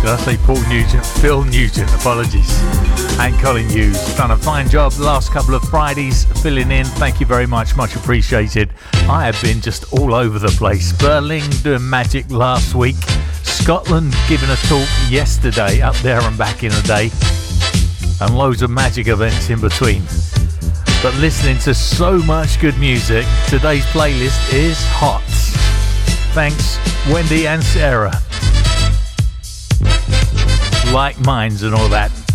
Did I say Paul Nugent? Phil Nugent, apologies. And Colin Hughes. Done a fine job the last couple of Fridays filling in. Thank you very much appreciated. I have been just all over the place. Berlin doing magic last week. Scotland giving a talk yesterday, up there and back in the day. And loads of magic events in between. But listening to so much good music, today's playlist is hot. Thanks, Wendy and Sarah. Like minds and all that.